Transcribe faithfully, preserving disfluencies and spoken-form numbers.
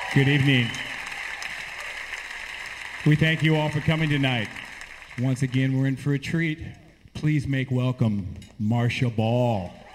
Good evening. We thank you all for coming tonight. Once again, we're in for a treat. Please make welcome Marcia Ball.